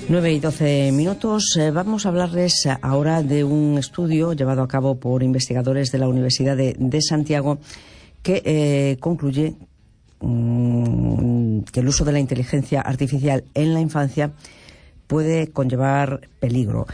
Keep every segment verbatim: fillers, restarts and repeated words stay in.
nueve y doce minutos. Eh, vamos a hablarles ahora de un estudio llevado a cabo por investigadores de la Universidad de, de Santiago que eh, concluye mmm, que el uso de la inteligencia artificial en la infancia puede conllevar peligro.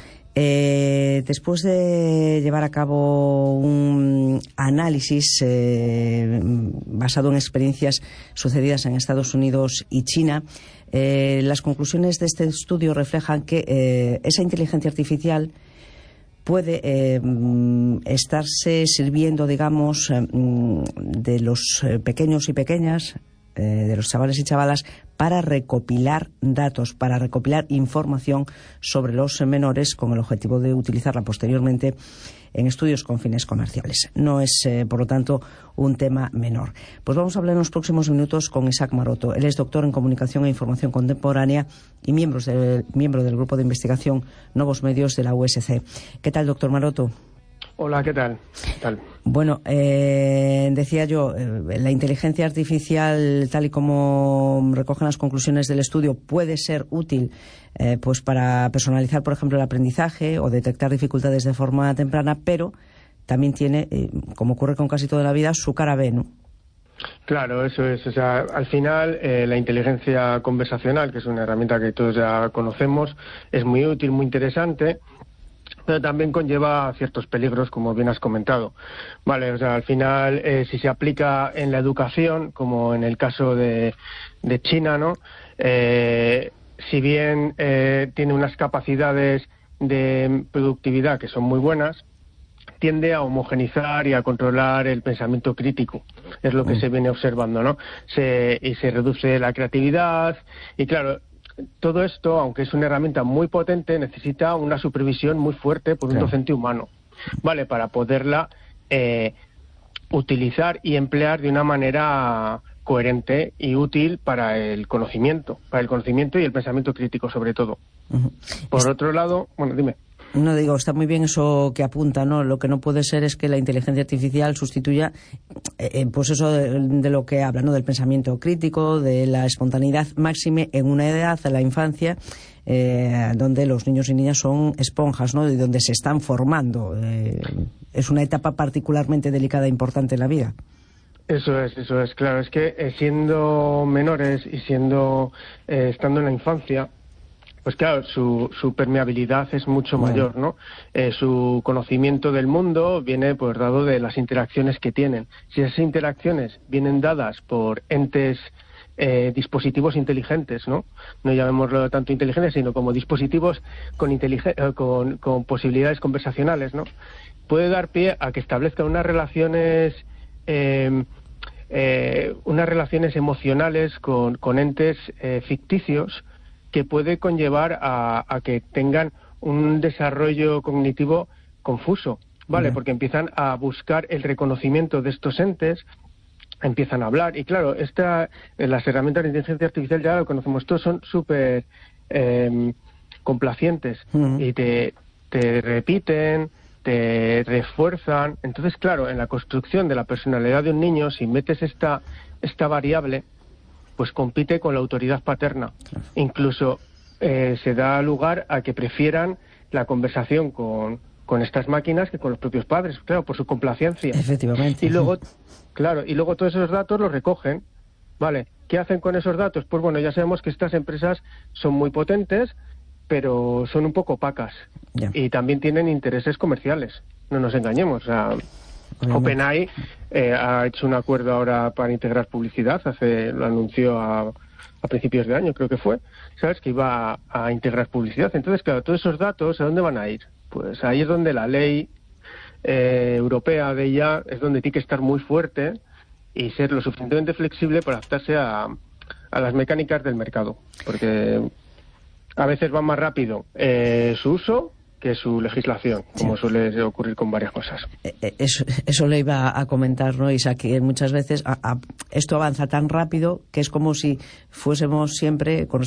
Eh, después de llevar a cabo un análisis eh, basado en experiencias sucedidas en Estados Unidos y China, eh, las conclusiones de este estudio reflejan que eh, esa inteligencia artificial puede eh, estarse sirviendo, digamos, eh, de los pequeños y pequeñas, eh, de los chavales y chavalas, para recopilar datos, para recopilar información sobre los menores con el objetivo de utilizarla posteriormente en estudios con fines comerciales. No es, eh, por lo tanto, un tema menor. Pues vamos a hablar en los próximos minutos con Isaac Maroto. Él es doctor en Comunicación e Información Contemporánea y miembro del, miembro del Grupo de Investigación Nuevos Medios de la U S C. ¿Qué tal, doctor Maroto? Hola, ¿qué tal? ¿Qué tal? Bueno, eh, decía yo, eh, la inteligencia artificial, tal y como recogen las conclusiones del estudio, puede ser útil eh, pues para personalizar, por ejemplo, el aprendizaje o detectar dificultades de forma temprana, pero también tiene, eh, como ocurre con casi toda la vida, su cara B, ¿no? Claro, eso es. O sea, al final, eh, la inteligencia conversacional, que es una herramienta que todos ya conocemos, es muy útil, muy interesante, pero también conlleva ciertos peligros, como bien has comentado. Vale, o sea, al final, eh, si se aplica en la educación, como en el caso de, de China, ¿no? Eh, si bien eh, tiene unas capacidades de productividad que son muy buenas, tiende a homogenizar y a controlar el pensamiento crítico. Es lo que se viene observando, ¿no? Se, y se reduce la creatividad. Y claro, todo esto, aunque es una herramienta muy potente, necesita una supervisión muy fuerte por un claro. docente humano, ¿vale? Para poderla eh, utilizar y emplear de una manera coherente y útil para el conocimiento, para el conocimiento y el pensamiento crítico, sobre todo. Uh-huh. Por es... otro lado, bueno, dime. No digo, está muy bien eso que apunta, ¿no? Lo que no puede ser es que la inteligencia artificial sustituya, eh, pues eso de, de lo que habla, ¿no? Del pensamiento crítico, de la espontaneidad máxime en una edad, en la infancia, eh, donde los niños y niñas son esponjas, ¿no? Y donde se están formando. Eh, es una etapa particularmente delicada e importante en la vida. Eso es, eso es, claro. Es que eh, siendo menores y siendo eh, estando en la infancia, pues claro, su, su permeabilidad es mucho mayor, ¿no? Eh, su conocimiento del mundo viene pues dado de las interacciones que tienen. Si esas interacciones vienen dadas por entes, eh, dispositivos inteligentes, ¿no? No llamémoslo tanto inteligentes, sino como dispositivos con, inteligen- eh, con, con posibilidades conversacionales, ¿no? Puede dar pie a que establezcan unas relaciones, eh, eh, unas relaciones emocionales con, con entes eh, ficticios, que puede conllevar a, a que tengan un desarrollo cognitivo confuso, ¿vale? Uh-huh. Porque empiezan a buscar el reconocimiento de estos entes, empiezan a hablar, y claro, esta, las herramientas de inteligencia artificial ya lo conocemos todos, son súper eh, complacientes, uh-huh. y te, te repiten, te refuerzan. Entonces, claro, en la construcción de la personalidad de un niño, si metes esta, esta variable, pues compite con la autoridad paterna. Claro. Incluso eh, se da lugar a que prefieran la conversación con, con estas máquinas que con los propios padres, claro, por su complacencia. Efectivamente. Y luego, claro, y luego todos esos datos los recogen, ¿vale? ¿Qué hacen con esos datos? Pues bueno, ya sabemos que estas empresas son muy potentes, pero son un poco opacas. Yeah. Y también tienen intereses comerciales, no nos engañemos, o sea, OpenAI eh, ha hecho un acuerdo ahora para integrar publicidad, hace lo anunció a, a principios de año, creo que fue, ¿sabes? Que iba a, a integrar publicidad. Entonces, claro, todos esos datos, ¿a dónde van a ir? Pues ahí es donde la ley eh, europea de ella es donde tiene que estar muy fuerte y ser lo suficientemente flexible para adaptarse a, a las mecánicas del mercado, porque a veces va más rápido eh, su uso que su legislación, como sí. suele ocurrir con varias cosas. Eso, eso le iba a comentar, ¿no, Isaac? Que muchas veces a, a, esto avanza tan rápido que es como si fuésemos siempre con